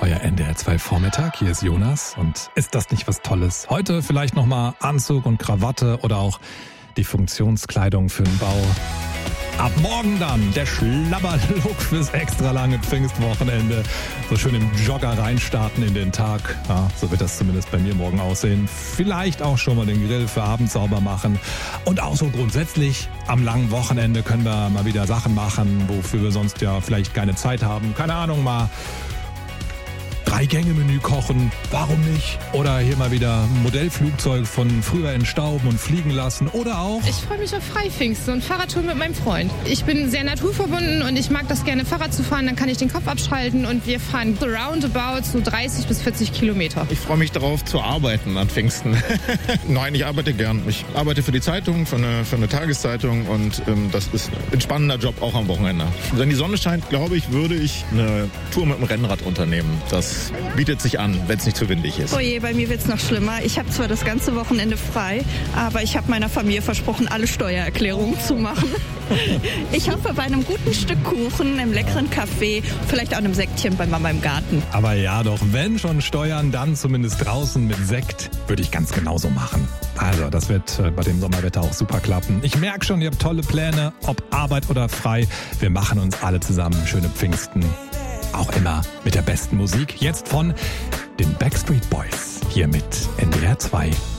euer NDR 2 Vormittag. Hier ist Jonas und ist das nicht was Tolles? Heute vielleicht nochmal Anzug und Krawatte oder auch die Funktionskleidung für den Bau. Ab morgen dann der Schlabberlook fürs extra lange Pfingstwochenende. So schön im Jogger reinstarten in den Tag. Ja, so wird das zumindest bei mir morgen aussehen. Vielleicht auch schon mal den Grill für Abend sauber machen. Und auch so grundsätzlich am langen Wochenende können wir mal wieder Sachen machen, wofür wir sonst ja vielleicht keine Zeit haben. Keine Ahnung, mal 3-Gänge-Menü kochen, warum nicht? Oder hier mal wieder ein Modellflugzeug von früher entstauben und fliegen lassen. Oder auch... Ich freue mich auf Freipfingsten und Fahrradtour mit meinem Freund. Ich bin sehr naturverbunden und ich mag das gerne, Fahrrad zu fahren. Dann kann ich den Kopf abschalten und wir fahren so roundabout so 30 bis 40 Kilometer. Ich freue mich darauf zu arbeiten an Pfingsten. Nein, ich arbeite gern. Ich arbeite für die Zeitung, für eine Tageszeitung und das ist ein spannender Job auch am Wochenende. Wenn die Sonne scheint, glaube ich, würde ich eine Tour mit dem Rennrad unternehmen. Das bietet sich an, wenn es nicht zu windig ist. Oh je, bei mir wird es noch schlimmer. Ich habe zwar das ganze Wochenende frei, aber ich habe meiner Familie versprochen, alle Steuererklärungen zu machen. Ich hoffe, bei einem guten Stück Kuchen, einem leckeren Kaffee, vielleicht auch einem Sektchen bei Mama im Garten. Aber ja, doch, wenn schon Steuern, dann zumindest draußen mit Sekt, würde ich ganz genauso machen. Also, das wird bei dem Sommerwetter auch super klappen. Ich merke schon, ihr habt tolle Pläne, ob Arbeit oder frei. Wir machen uns alle zusammen schöne Pfingsten. Auch immer mit der besten Musik. Jetzt von den Backstreet Boys. Hier mit NDR 2.